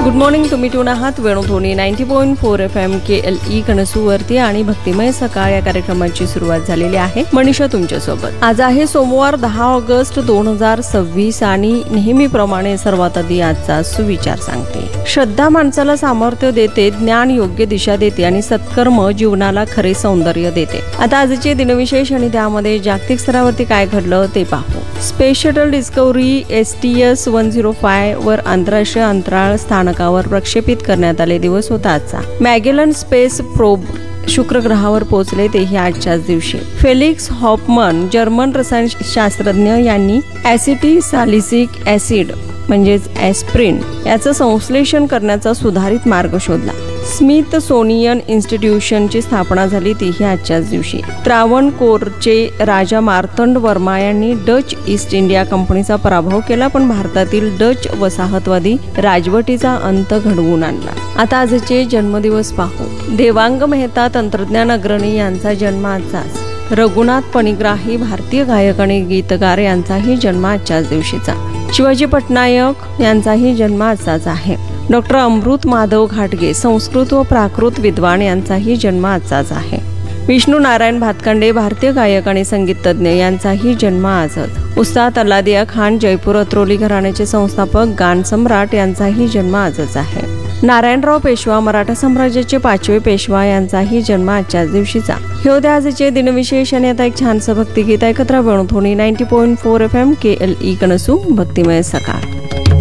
Good morning. तुम्ही tune आहात Venudhwani 90.4 FM KLE कणसूवरती आणि भक्तिमय सकाळ या कार्यक्रमाची सुरुवात झालेली आहे. मनीषा तुमच्यासोबत. आज आहे सोमवार 10 ऑगस्ट 2026 आणि नेहमीप्रमाणे सर्वात आधी आजचा सुविचार सांगते. श्रद्धा माणसाला सामर्थ्य देते, ज्ञान योग्य दिशा देते आणि सत्कर्म जीवनाला खरे सौंदर्य देते. आता आजचे दिनविशेष आणि त्यामध्ये जागतिक स्तरावरती काय घडलं ते पाहू. स्पेस शटल डिस्कवरी STS 105 वर आंतरराष्ट्रीय अंतराळ स्थानकावर प्रक्षेपित करण्यात आले दिवस होता आजचा. मॅगेलन स्पेस प्रोब शुक्र ग्रहावर पोहोचले तेही आजच्याच दिवशी. फेलिक्स हॉफमन जर्मन रसायनशास्त्रज्ञ यांनी ॲसिटिसॅलिसिक ॲसिड म्हणजेच ॲस्प्रिन याचं संश्लेषण करण्याचा सुधारित मार्ग शोधला. स्मिथसोनियन इन्स्टिट्यूशनची स्थापना झाली तीही आजच्याच दिवशी. त्रावणकोरचे राजा मार्तंड वर्मा यांनी डच ईस्ट इंडिया कंपनीचा पराभव केला, पण भारतातील डच वसाहतवादी राजवटीचा अंत घडवून आणला. आता आजचे जन्मदिवस पाहू. देवांग मेहता तंत्रज्ञान अग्रणी यांचा जन्म आजचाच. रघुनाथ पणिग्राही भारतीय गायक आणि गीतकार यांचाही जन्म आजच्याच दिवशीचा. शिवाजी पटनायक यांचाही जन्म आजचाच आहे. डॉक्टर अमृत माधव घाटगे संस्कृत व प्राकृत विद्वान यांचाही जन्म आजचाच आहे. विष्णू नारायण भातखंडे भारतीय गायक आणि संगीत तज्ज्ञ यांचाही जन्म आजच. उस्ताद अल्लादिया खान जयपूर अत्रोली घराण्याचे संस्थापक गान सम्राट यांचाही जन्म आजच आहे. नारायणराव पेशवा मराठा साम्राज्याचे 5वे पेशवा यांचाही जन्म आजच्याच दिवशीचा. हे होते आजचे दिनविशेष आणि आता एक छानसं भक्तिगीत ऐकत राहा. वेणुध्वनी 90.4 FM KLE कणसू भक्तिमय सकाळ.